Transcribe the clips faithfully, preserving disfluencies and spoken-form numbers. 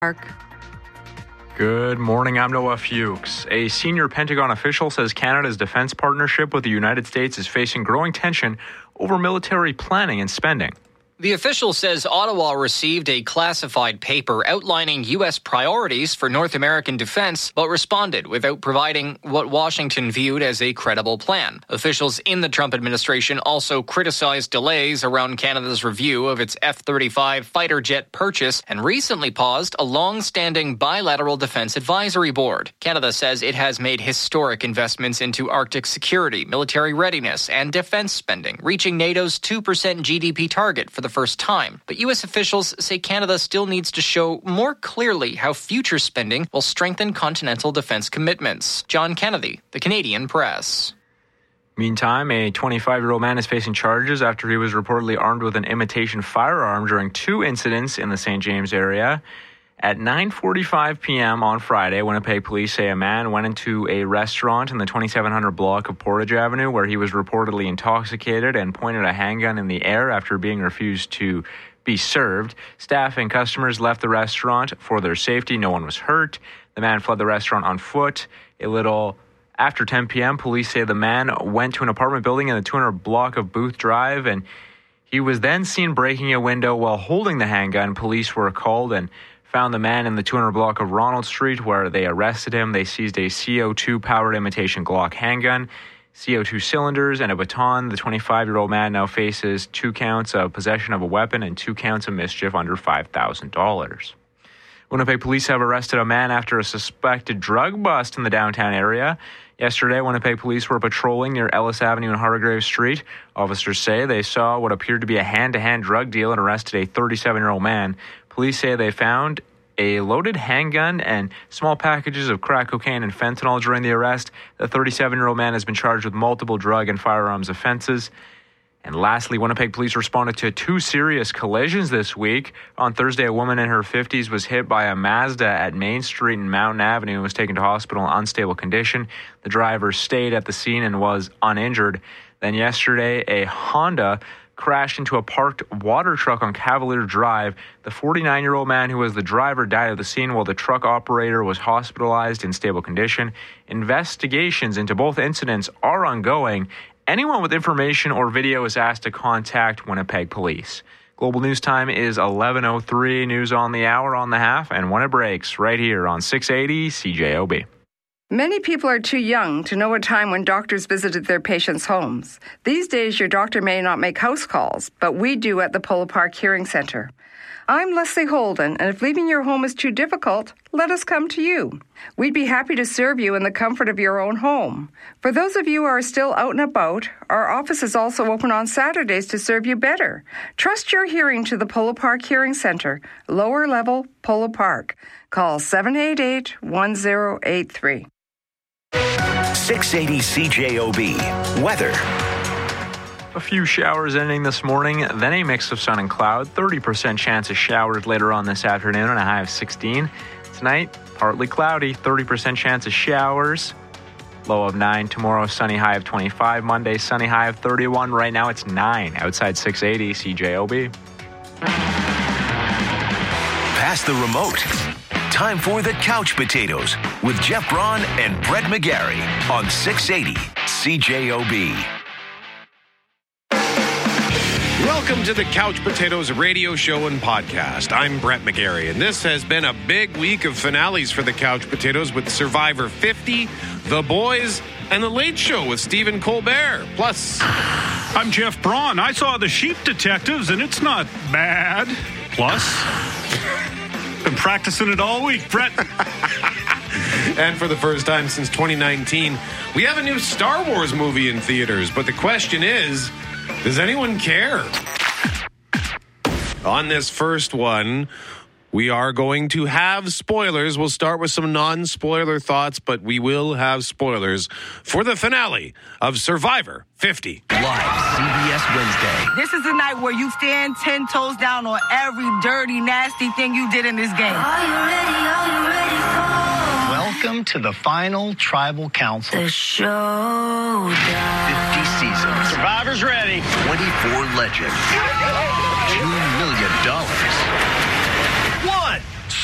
Park. Good morning, I'm Noah Fuchs. A senior Pentagon official says Canada's defense partnership with the United States is facing growing tension over military planning and spending. The official says Ottawa received a classified paper outlining U S priorities for North American defense, but responded without providing what Washington viewed as a credible plan. Officials in the Trump administration also criticized delays around Canada's review of its F thirty-five fighter jet purchase and recently paused a long-standing bilateral defense advisory board. Canada says it has made historic investments into Arctic security, military readiness, and defense spending, reaching NATO's two percent G D P target for the first time. But U S officials say Canada still needs to show more clearly how future spending will strengthen continental defense commitments. John Kennedy, The Canadian Press. Meantime, a twenty-five-year-old man is facing charges after he was reportedly armed with an imitation firearm during two incidents in the Saint James area. At nine forty-five p.m. on Friday, Winnipeg police say a man went into a restaurant in the twenty-seven hundred block of Portage Avenue where he was reportedly intoxicated and pointed a handgun in the air after being refused to be served. Staff and customers left the restaurant for their safety. No one was hurt. The man fled the restaurant on foot. A little after ten p.m., police say the man went to an apartment building in the two hundred block of Booth Drive, and he was then seen breaking a window while holding the handgun. Police were called and found the man in the two hundred block of Ronald Street, where they arrested him. They seized a C O two powered imitation Glock handgun, C O two cylinders, and a baton. The twenty-five-year-old man now faces two counts of possession of a weapon and two counts of mischief under five thousand dollars. Winnipeg police have arrested a man after a suspected drug bust in the downtown area. Yesterday, Winnipeg police were patrolling near Ellis Avenue and Hargrave Street. Officers say they saw what appeared to be a hand-to-hand drug deal and arrested a thirty-seven-year-old man. Police say they found a loaded handgun and small packages of crack cocaine and fentanyl during the arrest. The thirty-seven-year-old man has been charged with multiple drug and firearms offenses. And lastly, Winnipeg police responded to two serious collisions this week. On Thursday, a woman in her fifties was hit by a Mazda at Main Street and Mountain Avenue and was taken to hospital in unstable condition. The driver stayed at the scene and was uninjured. Then yesterday, a Honda crashed into a parked water truck on Cavalier Drive. The forty-nine-year-old man who was the driver died at the scene while the truck operator was hospitalized in stable condition. Investigations into both incidents are ongoing. Anyone with information or video is asked to contact Winnipeg Police. Global News Time is eleven oh three. News on the hour, on the half, and when it breaks, right here on six eighty C J O B. Many people are too young to know a time when doctors visited their patients' homes. These days, your doctor may not make house calls, but we do at the Polo Park Hearing Centre. I'm Leslie Holden, and if leaving your home is too difficult, let us come to you. We'd be happy to serve you in the comfort of your own home. For those of you who are still out and about, our office is also open on Saturdays to serve you better. Trust your hearing to the Polo Park Hearing Centre, lower level, Polo Park. Call seven eight eight, one zero eight three. six eighty C J O B. Weather. A few showers ending this morning, then a mix of sun and cloud. thirty percent chance of showers later on this afternoon and a high of sixteen. Tonight, partly cloudy, thirty percent chance of showers. Low of nine. Tomorrow, sunny high of twenty-five. Monday, sunny high of thirty-one. Right now, it's nine. Outside six eighty C J O B. Pass the remote. Time for the Couch Potatoes with Jeff Braun and Brett McGarry on six eighty C J O B. Welcome to the Couch Potatoes radio show and podcast. I'm Brett McGarry, and this has been a big week of finales for the Couch Potatoes with Survivor fifty, The Boys, and The Late Show with Stephen Colbert. Plus, I'm Jeff Braun. I saw The Sheep Detectives, and it's not bad. Plus, been practicing it all week, Brett. And for the first time since twenty nineteen, we have a new Star Wars movie in theaters. But the question is, does anyone care? On this first one, we are going to have spoilers. We'll start with some non-spoiler thoughts, but we will have spoilers for the finale of Survivor fifty. Live C B S Wednesday. This is the night where you stand ten toes down on every dirty, nasty thing you did in this game. Are you ready? Are you ready for? Welcome to the final Tribal Council. The showdown. fifty seasons. Survivor's ready. twenty-four legends. two million dollars. One. Survivor.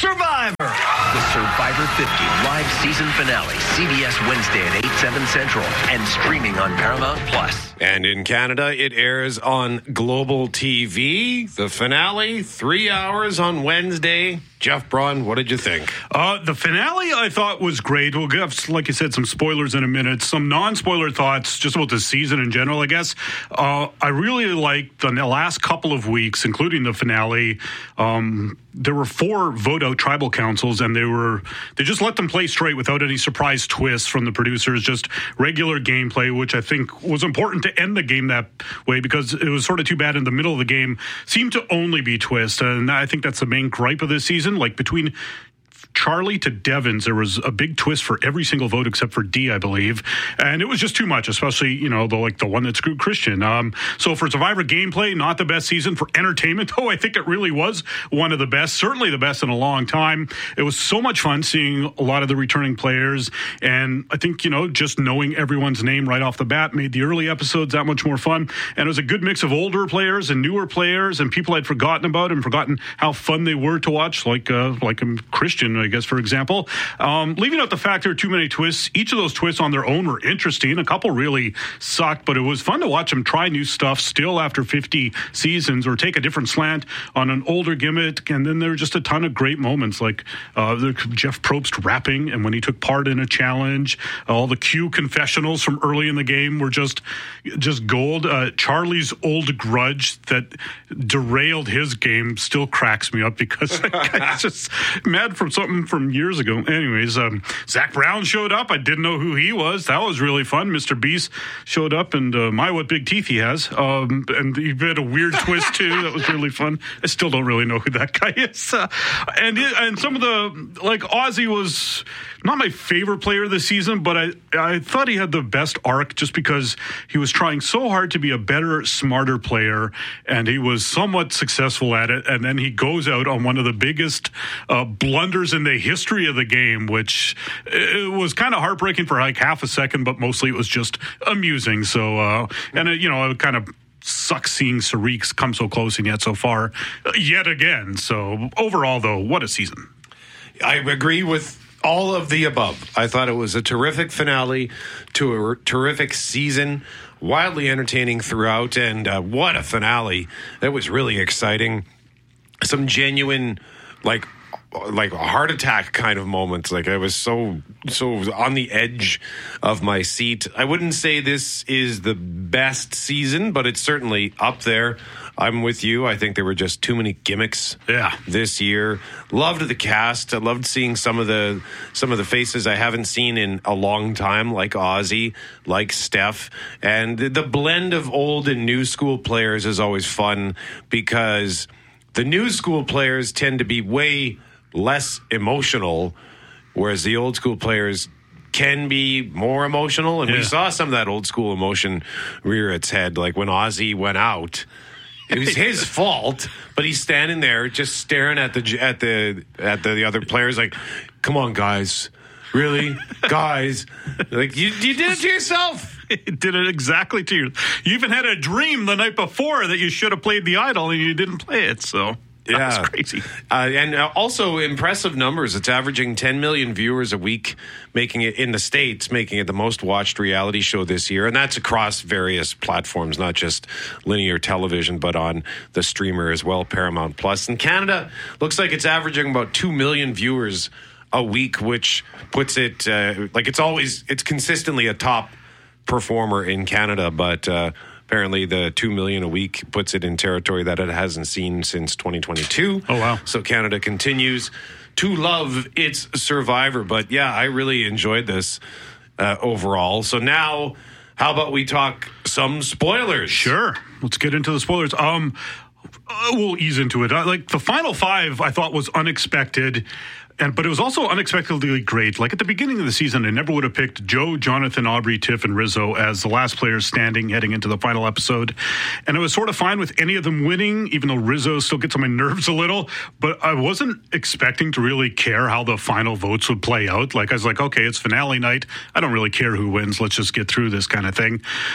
Survivor. The Survivor fifty live season finale, C B S Wednesday at eight, seven Central, and streaming on Paramount Plus. And in Canada, it airs on Global T V. The finale, three hours on Wednesday. Jeff Braun, what did you think? Uh, the finale I thought was great. We'll give, like you said, some spoilers in a minute. Some non-spoiler thoughts just about the season in general, I guess. Uh, I really liked the last couple of weeks, including the finale. Um, there were four vote-out tribal councils, and they were they just let them play straight without any surprise twists from the producers, just regular gameplay, which I think was important to end the game that way because it was sort of too bad in the middle of the game. Seemed to only be twists, and I think that's the main gripe of this season. Like between Charlie to Devins, there was a big twist for every single vote except for D, I believe. And it was just too much, especially, you know, the like the one that screwed Christian. Um, so for Survivor gameplay, not the best season. For entertainment, though, I think it really was one of the best, certainly the best in a long time. It was so much fun seeing a lot of the returning players. And I think, you know, just knowing everyone's name right off the bat made the early episodes that much more fun. And it was a good mix of older players and newer players and people I'd forgotten about and forgotten how fun they were to watch, like, uh, like um, Christian, I guess, for example. Um, leaving out the fact there were too many twists. Each of those twists on their own were interesting. A couple really sucked, but it was fun to watch them try new stuff still after fifty seasons or take a different slant on an older gimmick. And then there were just a ton of great moments like uh, the Jeff Probst rapping and when he took part in a challenge. All the Q confessionals from early in the game were just, just gold. Uh, Charlie's old grudge that derailed his game still cracks me up because it's just mad from something from years ago. Anyways, um, Zach Brown showed up. I didn't know who he was. That was really fun. Mister Beast showed up, and uh, my, what big teeth he has. Um, and he had a weird twist, too. That was really fun. I still don't really know who that guy is. Uh, and it, and some of the, like, Ozzy was not my favorite player this season, but I, I thought he had the best arc just because he was trying so hard to be a better, smarter player, and he was somewhat successful at it. And then he goes out on one of the biggest uh, blunders in the history of the game, which it was kind of heartbreaking for like half a second, but mostly it was just amusing. So, uh, and it, you know, it kind of sucks seeing Sariq come so close and yet so far uh, yet again. So overall, though, what a season. I agree with all of the above. I thought it was a terrific finale to a terrific season, wildly entertaining throughout, and uh, what a finale. That was really exciting. Some genuine, like, like a heart attack kind of moments. Like I was so, so on the edge of my seat. I wouldn't say this is the best season, but it's certainly up there. I'm with you. I think there were just too many gimmicks yeah. this year. Loved the cast. I loved seeing some of the some of the faces I haven't seen in a long time, like Ozzy, like Steph. And the, the blend of old and new school players is always fun because the new school players tend to be way less emotional, whereas the old school players can be more emotional. And yeah. we saw some of that old school emotion rear its head, like when Ozzy went out. It was his fault, but he's standing there just staring at the at the at the, the other players like, "Come on, guys, really, guys, like you you did it to yourself." You did it exactly to you. You even had a dream the night before that you should have played the idol and you didn't play it. So. Yeah, that's crazy. Uh, and also impressive numbers. It's averaging ten million viewers a week, making it in the States, making it the most watched reality show this year. And that's across various platforms, not just linear television, but on the streamer as well, Paramount Plus. In Canada, looks like it's averaging about two million viewers a week, which puts it uh, like it's always, it's consistently a top performer in Canada, but uh, apparently the two million a week puts it in territory that it hasn't seen since twenty twenty-two. Oh, wow. So Canada continues to love its Survivor. But yeah, I really enjoyed this uh, overall. So now, how about we talk some spoilers? Sure. Let's get into the spoilers. Um, uh, we'll ease into it. Uh, like the final five, I thought was unexpected. And but it was also unexpectedly great. Like at the beginning of the season, I never would have picked Joe, Jonathan, Aubrey, Tiff, and Rizzo as the last players standing heading into the final episode. And I was sort of fine with any of them winning, even though Rizzo still gets on my nerves a little. But I wasn't expecting to really care how the final votes would play out. Like I was like, okay, it's finale night. I don't really care who wins. Let's just get through this kind of thing.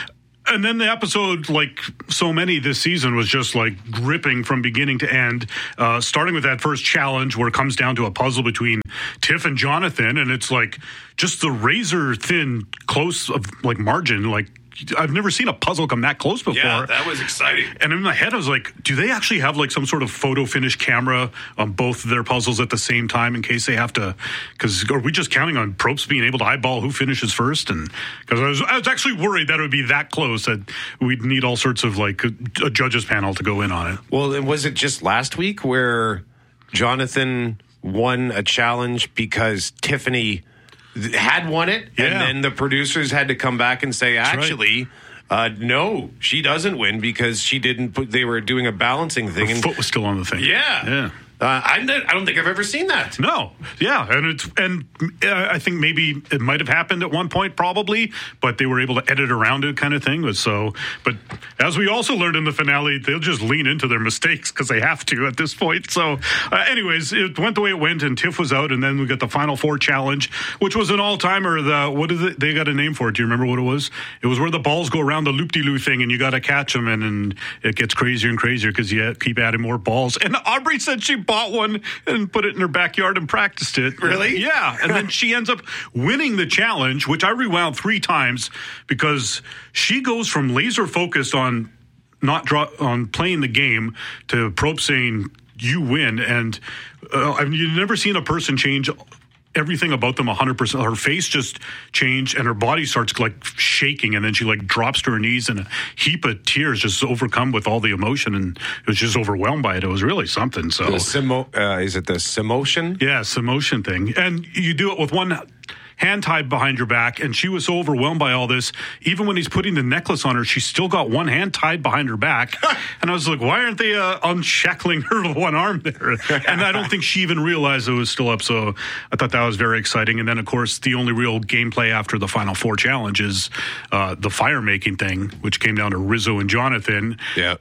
And then the episode, like so many this season, was just like gripping from beginning to end, uh, starting with that first challenge where it comes down to a puzzle between Tiff and Jonathan. And it's like just the razor thin, close of like margin, like I've never seen a puzzle come that close before. Yeah, that was exciting. And in my head, I was like, do they actually have like some sort of photo finish camera on both of their puzzles at the same time in case they have to? Because are we just counting on Probst being able to eyeball who finishes first? And because I was, I was actually worried that it would be that close that we'd need all sorts of like a, a judges panel to go in on it. Well, and was it just last week where Jonathan won a challenge because Tiffany had won it, yeah. and then the producers had to come back and say, actually, right. uh, no, she doesn't win because she didn't put, they were doing a balancing thing. Her and foot was still on the thing. Yeah. Yeah. Uh, I, I don't think I've ever seen that. No, yeah, and it's and uh, I think maybe it might have happened at one point, probably, but they were able to edit around it, kind of thing. But so, but as we also learned in the finale, they'll just lean into their mistakes because they have to at this point. So, uh, anyways, it went the way it went, and Tiff was out, and then we got the Final Four challenge, which was an all timer. The what is it? They got a name for it. Do you remember what it was? It was where the balls go around the loop-de-loo thing, and you got to catch them, and, and it gets crazier and crazier because you keep adding more balls. And Aubrey said she bought one and put it in her backyard and practiced it. Really? Yeah. And then she ends up winning the challenge, which I rewound three times because she goes from laser focused on not draw on playing the game to Probst saying you win. And uh, I mean, you've never seen a person change everything about them one hundred percent. Her face just changed and her body starts like shaking, and then she like drops to her knees and a heap of tears, just overcome with all the emotion, and it was just overwhelmed by it. It was really something. So the Simo, uh, is it the Simotion? Yeah, Simotion thing. And you do it with one hand tied behind your back, and she was so overwhelmed by all this, even when he's putting the necklace on her, she's still got one hand tied behind her back. And I was like, why aren't they uh, unshackling her to one arm there? And I don't think she even realized it was still up, so I thought that was very exciting. And then, of course, the only real gameplay after the Final Four challenge is uh, the fire-making thing, which came down to Rizzo and Jonathan. Yeah.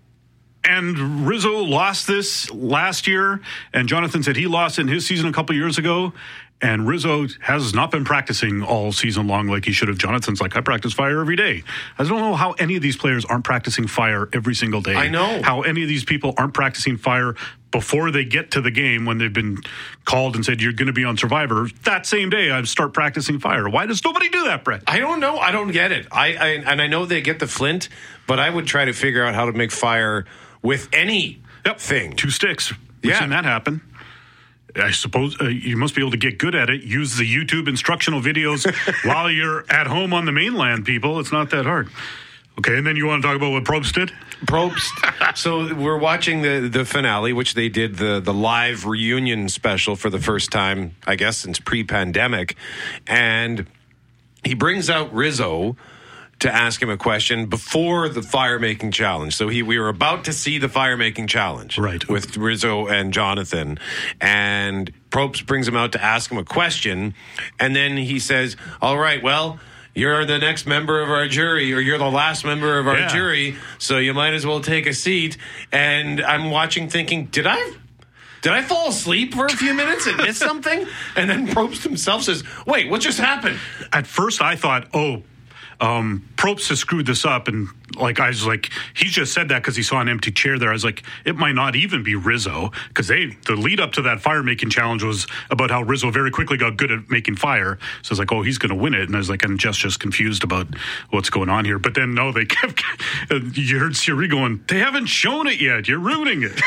And Rizzo lost this last year, and Jonathan said he lost it in his season a couple years ago. And Rizzo has not been practicing all season long like he should have. Jonathan's like, I practice fire every day. I don't know how any of these players aren't practicing fire every single day. I know. How any of these people aren't practicing fire before they get to the game when they've been called and said, you're going to be on Survivor. That same day, I start practicing fire. Why does nobody do that, Brett? I don't know. I don't get it. I, I And I know they get the flint, but I would try to figure out how to make fire with any yep. thing. Two sticks. We've yeah. seen that happen. I suppose uh, you must be able to get good at it. Use the YouTube instructional videos while you're at home on the mainland, people. It's not that hard. Okay, and then you want to talk about what Probst did? Probst. So we're watching the, the finale, which they did the, the live reunion special for the first time, I guess, since pre-pandemic. And he brings out Rizzo to ask him a question before the fire-making challenge. So he, we were about to see the fire-making challenge right. with Rizzo and Jonathan. And Probst brings him out to ask him a question. And then he says, all right, well, you're the next member of our jury, or you're the last member of our yeah. jury, so you might as well take a seat. And I'm watching thinking, did I... Did I fall asleep for a few minutes and miss something? And then Probst himself says, wait, what just happened? At first I thought, oh, Um, Probst has screwed this up, and like I was like, he just said that because he saw an empty chair there. I was like, it might not even be Rizzo, because they the lead up to that fire making challenge was about how Rizzo very quickly got good at making fire. So I was like, oh, he's going to win it, and I was like, I'm just just confused about what's going on here. But then no, they kept. You heard Siri going, they haven't shown it yet. You're ruining it.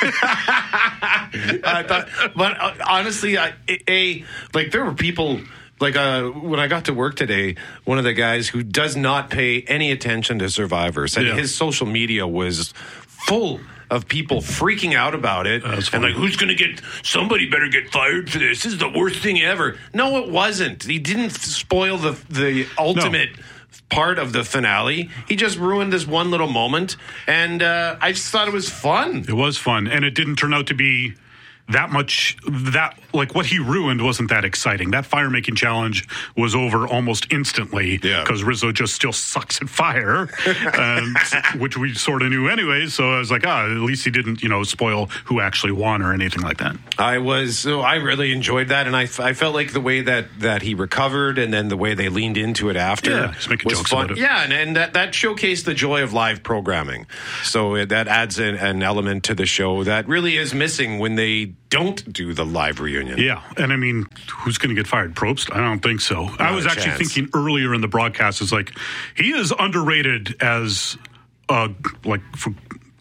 I thought, but uh, honestly, I, a like there were people. Like, uh, when I got to work today, one of the guys who does not pay any attention to Survivor said yeah. his social media was full of people freaking out about it. And like, who's going to get, somebody better get fired for this. This is the worst thing ever. No, it wasn't. He didn't spoil the, the ultimate no. part of the finale. He just ruined this one little moment. And uh, I just thought it was fun. It was fun. And it didn't turn out to be that much, that like what he ruined wasn't that exciting. That fire making challenge was over almost instantly Yeah. because Rizzo just still sucks at fire, and, which we sort of knew anyway. So I was like, ah, at least he didn't, you know, spoil who actually won or anything like that. I was, so I really enjoyed that, and I, I felt like the way that, that he recovered and then the way they leaned into it after Yeah, he's making was jokes fun. about it. Yeah, and, and that, that showcased the joy of live programming. So it, that adds an, an element to the show that really is missing when they don't do the live reunion. Yeah, and I mean, who's going to get fired? Probst? I don't think so. I was a actually chance. thinking earlier in the broadcast, is like, he is underrated as, uh, like, for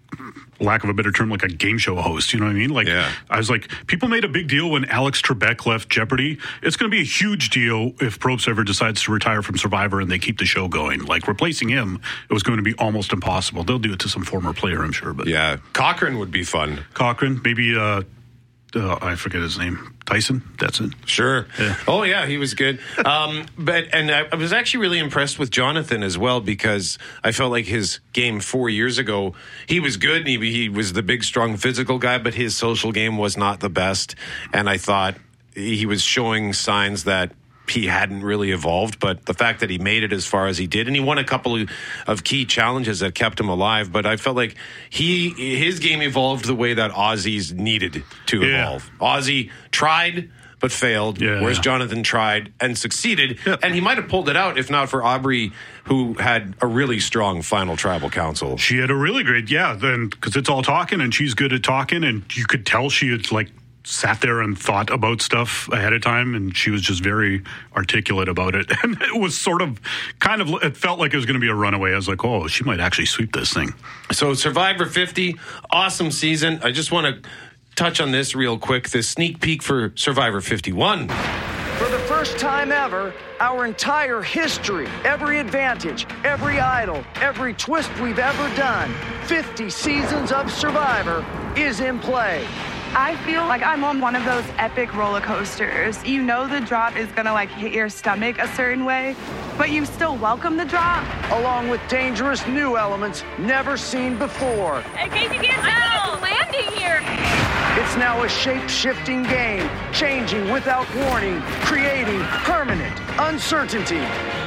lack of a better term, like a game show host. You know what I mean? Like, Yeah. I was like, people made a big deal when Alex Trebek left Jeopardy. It's going to be a huge deal if Probst ever decides to retire from Survivor and they keep the show going. Like, replacing him, it was going to be almost impossible. They'll do it to some former player, I'm sure. But Yeah, Cochran would be fun. Cochran, maybe, uh, uh, I forget his name. Tyson? That's it. Sure. Yeah. Oh yeah, he was good. Um, but and I, I was actually really impressed with Jonathan as well, because I felt like his game four years ago, he was good. And he, he was the big, strong, physical guy, but his social game was not the best. And I thought he was showing signs that he hadn't really evolved, but the fact that he made it as far as he did, and he won a couple of, of key challenges that kept him alive. But I felt like he his game evolved the way that Ozzy's needed to Yeah. evolve. Ozzy tried but failed, Yeah. whereas Jonathan tried and succeeded. Yeah. And he might have pulled it out if not for Aubrey, who had a really strong final tribal council. She had a really great, yeah, then because it's all talking and she's good at talking, and you could tell she had like sat there and thought about stuff ahead of time, and she was just very articulate about it. And it was sort of kind of, it felt like it was going to be a runaway. I was like, oh, she might actually sweep this thing. So Survivor fifty, awesome season. I just want to touch on this real quick. The sneak peek for Survivor fifty-one. For the first time ever, our entire history, every advantage, every idol, every twist we've ever done, fifty seasons of Survivor is in play. I feel like I'm on one of those epic roller coasters. You know the drop is gonna like hit your stomach a certain way, but you still welcome the drop. Along with dangerous new elements never seen before. In case you can't tell, I'm landing here. It's now a shape-shifting game, changing without warning, creating permanent uncertainty.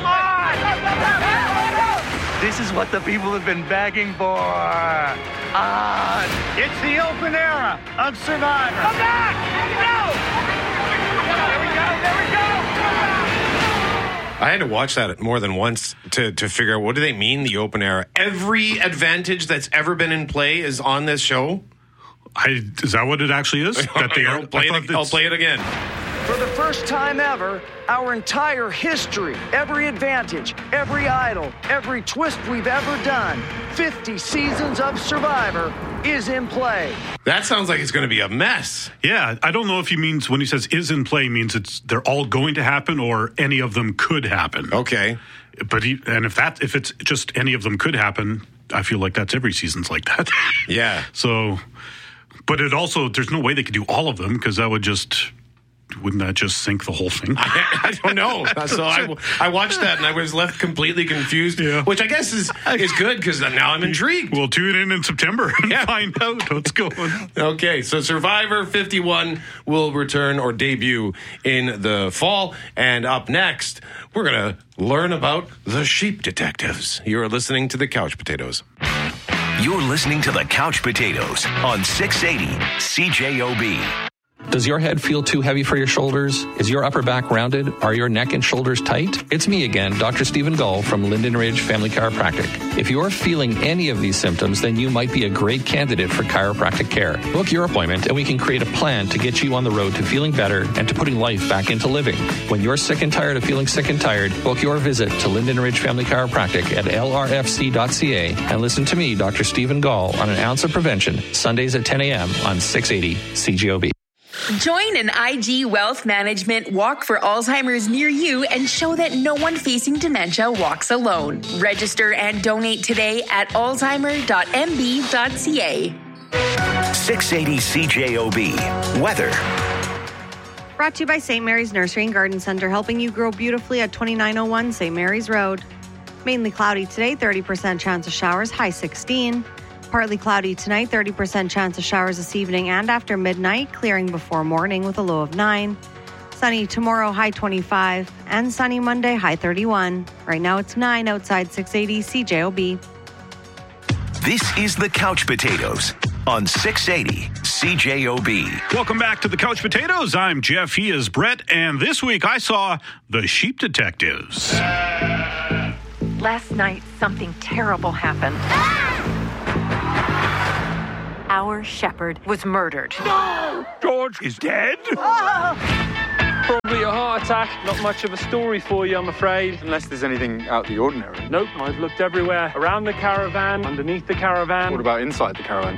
This is what the people have been begging for. Ah, it's the open era of Survivor. Come back! No! There we go, there we go! I had to watch that more than once to, to figure out what do they mean, the open era. Every advantage that's ever been in play is on this show. I, is that what it actually is? That they are, I'll, play I it, thought I'll it's- play it again. For the first time ever, our entire history, every advantage, every idol, every twist we've ever done, fifty seasons of Survivor is in play. That sounds like it's going to be a mess. Yeah, I don't know if he means, when he says is in play, means it's they're all going to happen or any of them could happen. Okay. But he, and if that if it's just any of them could happen, I feel like that's every season's like that. Yeah. So, but it also, there's no way they could do all of them, because that would just, wouldn't that just sink the whole thing? I, I don't know. So I, I watched that and I was left completely confused, Yeah. which I guess is, is good because now I'm intrigued. We'll tune in in September and Yeah. find out what's going on. Okay, so Survivor fifty-one will return or debut in the fall. And up next, we're going to learn about the Sheep Detectives. You're listening to the Couch Potatoes. You're listening to the Couch Potatoes on six eighty C J O B. Does your head feel too heavy for your shoulders? Is your upper back rounded? Are your neck and shoulders tight? It's me again, Doctor Stephen Gull from Linden Ridge Family Chiropractic. If you're feeling any of these symptoms, then you might be a great candidate for chiropractic care. Book your appointment and we can create a plan to get you on the road to feeling better and to putting life back into living. When you're sick and tired of feeling sick and tired, book your visit to Linden Ridge Family Chiropractic at L R F C dot C A and listen to me, Doctor Stephen Gull, on an ounce of prevention, Sundays at ten a.m. on six eighty C G O B. Join an I G Wealth Management Walk for Alzheimer's near you and show that no one facing dementia walks alone. Register and donate today at alzheimer dot m b dot c a. six eighty C J O B. Weather. Brought to you by Saint Mary's Nursery and Garden Center, helping you grow beautifully at twenty-nine oh one Saint Mary's Road. Mainly cloudy today, thirty percent chance of showers, high sixteen. partly cloudy tonight, thirty percent chance of showers this evening and after midnight, clearing before morning with a low of nine. Sunny tomorrow, high twenty-five, and sunny Monday, high thirty-one. Right now it's nine outside six eighty C J O B. This is the Couch Potatoes on six eighty C J O B. Welcome back to the Couch Potatoes. I'm Jeff. He is Brett. And this week I saw The Sheep Detectives. Last night, something terrible happened. Our shepherd was murdered. No! George is dead? Probably a heart attack. Not much of a story for you, I'm afraid. Unless there's anything out of the ordinary. Nope, I've looked everywhere. Around the caravan, underneath the caravan. What about inside the caravan?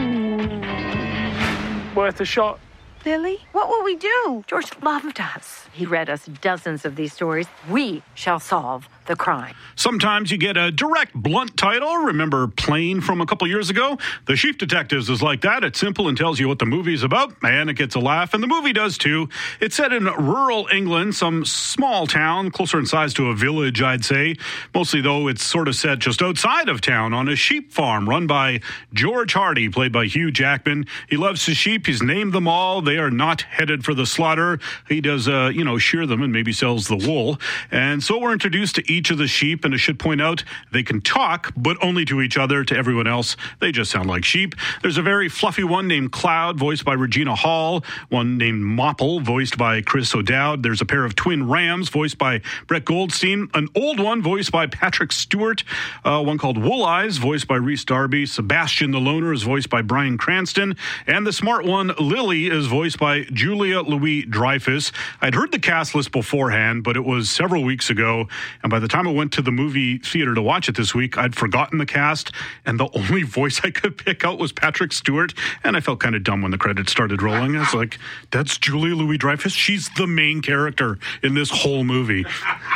Mm. Worth a shot. Lily, what will we do? George loved us. He read us dozens of these stories. We shall solve the crime. Sometimes you get a direct, blunt title. Remember Plane from a couple years ago? The Sheep Detectives is like that. It's simple and tells you what the movie's about, and it gets a laugh, and the movie does too. It's set in rural England, some small town, closer in size to a village, I'd say. Mostly, though, it's sort of set just outside of town on a sheep farm run by George Hardy, played by Hugh Jackman. He loves his sheep. He's named them all. They are not headed for the slaughter. He does, uh, you know, shear them and maybe sells the wool. And so we're introduced to each of the sheep, and I should point out they can talk, but only to each other. To everyone else, they just sound like sheep. There's a very fluffy one named Cloud, voiced by Regina Hall, one named Mopple, voiced by Chris O'Dowd. There's a pair of twin rams, voiced by Brett Goldstein, an old one, voiced by Patrick Stewart, uh, one called Wool Eyes, voiced by Rhys Darby. Sebastian the Loner is voiced by Bryan Cranston, and the smart one, Lily, is voiced by Julia Louis-Dreyfus. I'd heard the cast list beforehand, but it was several weeks ago, and by the time I went to the movie theater to watch it this week, I'd forgotten the cast, and the only voice I could pick out was Patrick Stewart, and I felt kind of dumb when the credits started rolling. I was like, that's Julia Louis-Dreyfus? She's the main character in this whole movie.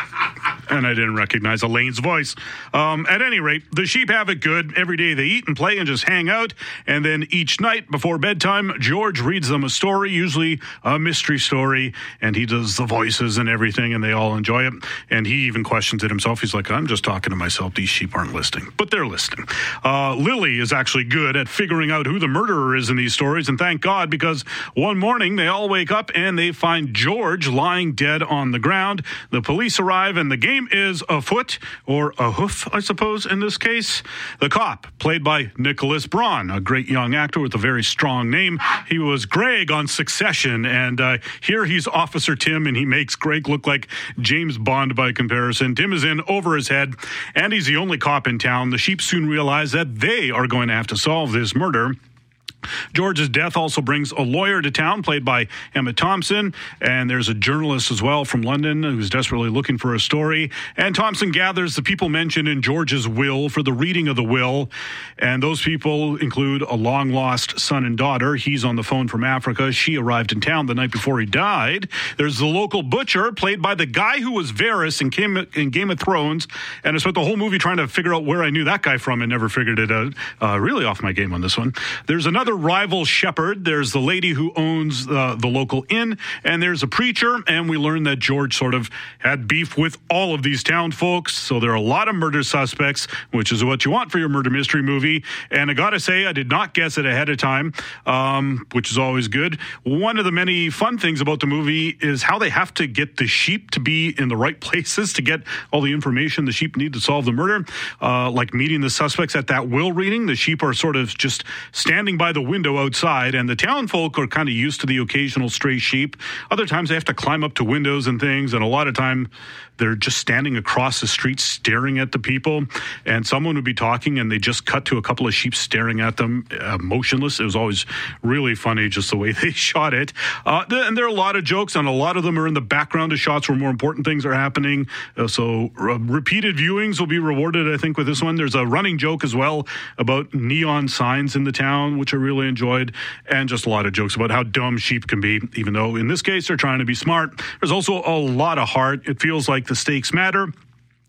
And I didn't recognize Elaine's voice. Um, at any rate, the sheep have it good. Every day they eat and play and just hang out. And then each night before bedtime, George reads them a story, usually a mystery story. And he does the voices and everything, and they all enjoy it. And he even questions it himself. He's like, I'm just talking to myself. These sheep aren't listening. But they're listening. Uh, Lily is actually good at figuring out who the murderer is in these stories. And thank God, because one morning they all wake up and they find George lying dead on the ground. The police arrive and the game is afoot, or a hoof, I suppose, in this case. The cop, played by Nicholas Braun, a great young actor with a very strong name. He was Greg on Succession, and uh, here he's Officer Tim, and he makes Greg look like James Bond by comparison. Tim is in over his head, and he's the only cop in town. The sheep soon realize that they are going to have to solve this murder. George's death also brings a lawyer to town, played by Emma Thompson, and there's a journalist as well from London who's desperately looking for a story. And Thompson gathers the people mentioned in George's will for the reading of the will, and those people include a long-lost son and daughter. He's on the phone from Africa. She arrived in town the night before he died. There's the local butcher, played by the guy who was Varys in Game, in Game of Thrones, and I spent the whole movie trying to figure out where I knew that guy from and never figured it out. Uh, really off my game on this one. There's another rival shepherd. There's the lady who owns uh, the local inn, and there's a preacher, and we learn that George sort of had beef with all of these town folks, so there are a lot of murder suspects, which is what you want for your murder mystery movie. And I gotta say, I did not guess it ahead of time, um, which is always good. One of the many fun things about the movie is how they have to get the sheep to be in the right places to get all the information the sheep need to solve the murder, uh, like meeting the suspects at that will reading. The sheep are sort of just standing by the window outside, and the town folk are kind of used to the occasional stray sheep. Other times they have to climb up to windows and things, and a lot of time they're just standing across the street staring at the people, and someone would be talking and they just cut to a couple of sheep staring at them, uh, motionless. It was always really funny just the way they shot it. Uh, th- and there are a lot of jokes, and a lot of them are in the background of shots where more important things are happening. Uh, so uh, repeated viewings will be rewarded, I think, with this one. There's a running joke as well about neon signs in the town, which I really enjoyed, and just a lot of jokes about how dumb sheep can be, even though in this case they're trying to be smart. There's also a lot of heart. It feels like the stakes matter.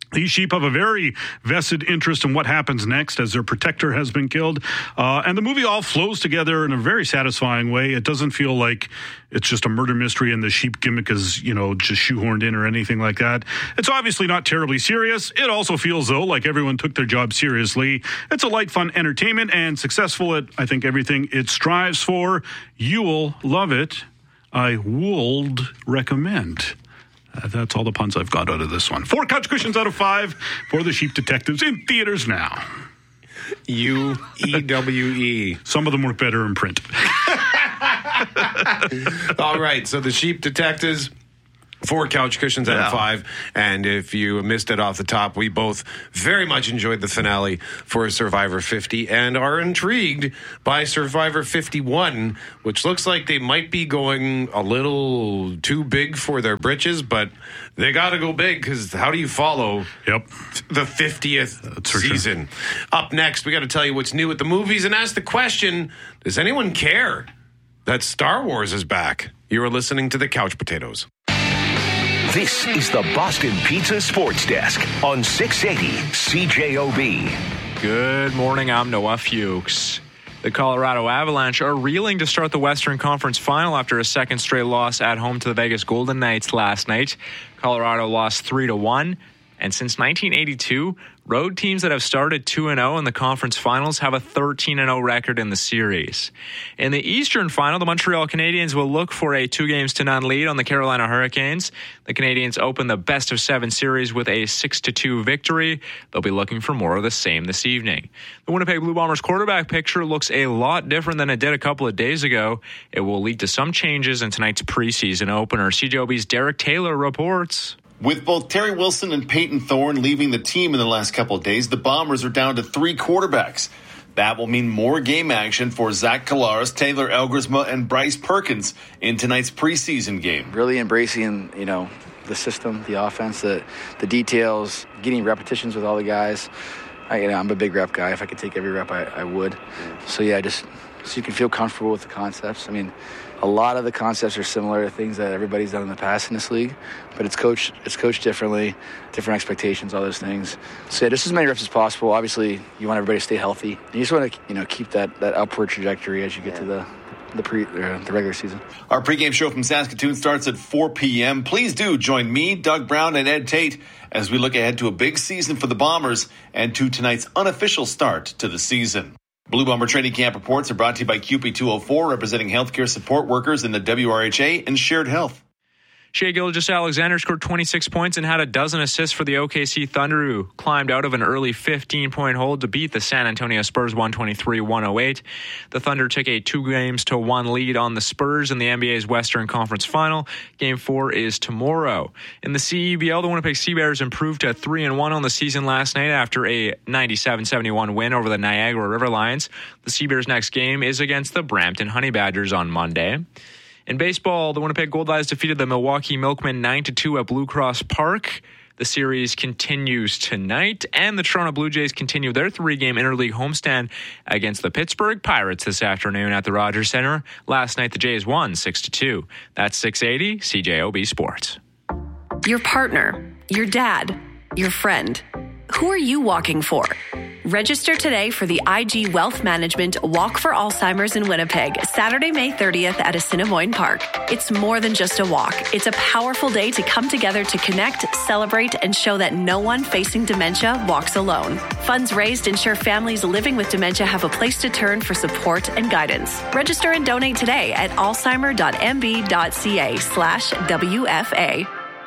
These sheep have a very vested interest in what happens next as their protector has been killed. Uh, and the movie all flows together in a very satisfying way. It doesn't feel like it's just a murder mystery and the sheep gimmick is, you know, just shoehorned in or anything like that. It's obviously not terribly serious. It also feels, though, like everyone took their job seriously. It's a light, fun entertainment and successful at, I think, everything it strives for. You will love it. I would recommend. Uh, that's all the puns I've got out of this one. Four couch cushions out of five for The Sheep Detectives in theaters now. U E W E. Some of them work better in print. All right, so The Sheep Detectives, four couch cushions out Yeah. of five. And if you missed it off the top, we both very much enjoyed the finale for Survivor fifty and are intrigued by Survivor fifty-one, which looks like they might be going a little too big for their britches, but they got to go big because how do you follow yep. the fiftieth That's for season? Up next, we got to tell you what's new at the movies and ask the question, does anyone care that Star Wars is back? You are listening to The Couch Potatoes. This is the Boston Pizza Sports Desk on six eighty C J O B. Good morning, I'm Noah Fuchs. The Colorado Avalanche are reeling to start the Western Conference Final after a second straight loss at home to the Vegas Golden Knights last night. Colorado lost three to one, and since nineteen eighty-two, road teams that have started two and oh in the conference finals have a thirteen and oh record in the series. In the Eastern Final, the Montreal Canadiens will look for a two games to none lead on the Carolina Hurricanes. The Canadiens open the best of seven series with a six to two victory. They'll be looking for more of the same this evening. The Winnipeg Blue Bombers quarterback picture looks a lot different than it did a couple of days ago. It will lead to some changes in tonight's preseason opener. C J O B's Derek Taylor reports. With both Terry Wilson and Peyton Thorne leaving the team in the last couple of days, the Bombers are down to three quarterbacks. That will mean more game action for Zach Collaros, Taylor Elgersma, and Bryce Perkins in tonight's preseason game. Really embracing, you know, the system, the offense, the the details, getting repetitions with all the guys. I, you know, I'm a big rep guy. If I could take every rep, I, I would. So, yeah, just so you can feel comfortable with the concepts. I mean, a lot of the concepts are similar to things that everybody's done in the past in this league, but it's coached it's coached differently, different expectations, all those things. So yeah, just as many reps as possible. Obviously, you want everybody to stay healthy. You just want to, you know, keep that, that upward trajectory as you get yeah. to the the pre uh, the regular season. Our pregame show from Saskatoon starts at four p.m. Please do join me, Doug Brown, and Ed Tate as we look ahead to a big season for the Bombers and to tonight's unofficial start to the season. Blue Bomber Training Camp reports are brought to you by Q P two oh four, representing healthcare support workers in the W R H A and Shared Health. Shai Gilgeous-Alexander scored twenty-six points and had a dozen assists for the O K C Thunder, who climbed out of an early fifteen-point hold to beat the San Antonio Spurs one twenty-three to one oh eight. The Thunder took a two games to one lead on the Spurs in the N B A's Western Conference Final. Game four is tomorrow. In the C E B L, the Winnipeg Sea Bears improved to three and one on the season last night after a ninety-seven seventy-one win over the Niagara River Lions. The Sea Bears' next game is against the Brampton Honey Badgers on Monday. In baseball, the Winnipeg Goldeyes defeated the Milwaukee Milkmen nine to two at Blue Cross Park. The series continues tonight, and the Toronto Blue Jays continue their three-game interleague homestand against the Pittsburgh Pirates this afternoon at the Rogers Center. Last night, the Jays won six to two. That's six eighty C J O B Sports. Your partner, your dad, your friend. Who are you walking for? Register today for the I G Wealth Management Walk for Alzheimer's in Winnipeg, Saturday, May thirtieth at Assiniboine Park. It's more than just a walk. It's a powerful day to come together to connect, celebrate, and show that no one facing dementia walks alone. Funds raised ensure families living with dementia have a place to turn for support and guidance. Register and donate today at alzheimer.mb.ca slash WFA.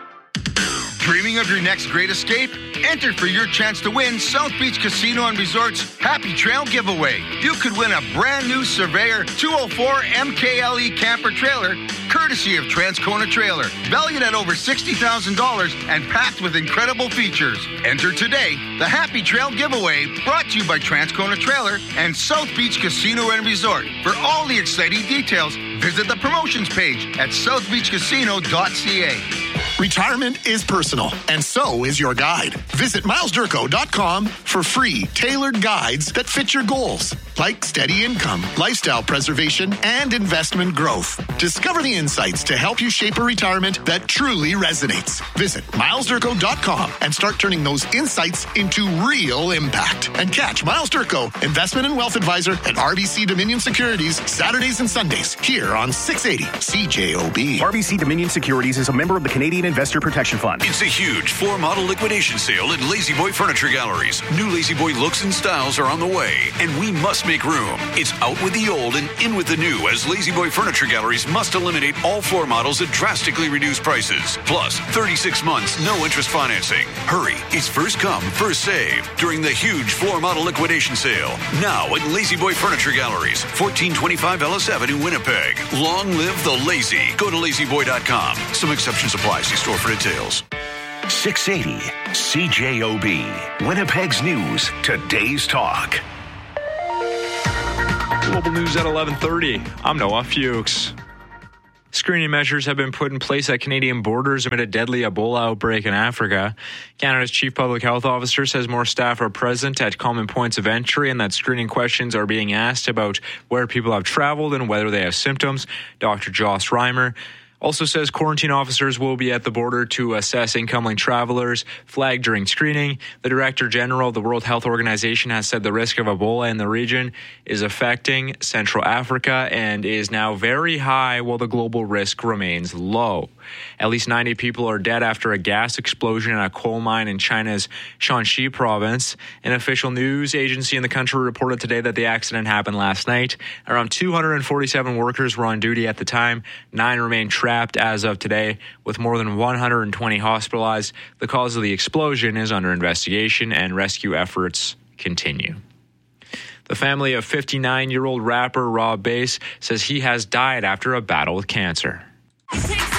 Dreaming of your next great escape? Enter for your chance to win South Beach Casino and Resort's Happy Trail Giveaway. You could win a brand new Surveyor two oh four M K L E camper trailer, courtesy of Transcona Trailer, valued at over sixty thousand dollars and packed with incredible features. Enter today. The Happy Trail Giveaway, brought to you by Transcona Trailer and South Beach Casino and Resort. For all the exciting details, visit the promotions page at south beach casino dot c a. Retirement is personal, and so is your guide. Visit miles durko dot com for free, tailored guides that fit your goals, like steady income, lifestyle preservation, and investment growth. Discover the insights to help you shape a retirement that truly resonates. Visit miles durko dot com and start turning those insights into real impact. And catch Miles Durko, Investment and Wealth Advisor at R B C Dominion Securities, Saturdays and Sundays, here on six eighty C J O B. R B C Dominion Securities is a member of the Canadian Investor Protection Fund. It's a huge floor-model liquidation sale at Lazy Boy Furniture Galleries. New Lazy Boy looks and styles are on the way, and we must make room. It's out with the old and in with the new, as Lazy Boy Furniture Galleries must eliminate all floor models at drastically reduced prices. Plus, thirty-six months, no interest financing. Hurry, it's first come, first save during the huge floor model liquidation sale. Now at Lazy Boy Furniture Galleries, fourteen twenty-five Ellis Avenue, Winnipeg. Long live the lazy. Go to lazy boy dot com. Some exceptions apply. See store for details. six eighty C J O B. Winnipeg's News. Today's Talk. Global News at eleven thirty. I'm Noah Fuchs. Screening measures have been put in place at Canadian borders amid a deadly Ebola outbreak in Africa. Canada's chief public health officer says more staff are present at common points of entry and that screening questions are being asked about where people have traveled and whether they have symptoms. Doctor Joss Reimer also says quarantine officers will be at the border to assess incoming travelers flagged during screening. The Director General of the World Health Organization has said the risk of Ebola in the region is affecting Central Africa and is now very high while the global risk remains low. At least ninety people are dead after a gas explosion in a coal mine in China's Shanxi province. An official news agency in the country reported today that the accident happened last night. Around two hundred forty-seven workers were on duty at the time. Nine remain trapped as of today, with more than one hundred twenty hospitalized. The cause of the explosion is under investigation and rescue efforts continue. The family of fifty-nine-year-old rapper Rob Bass says he has died after a battle with cancer. It takes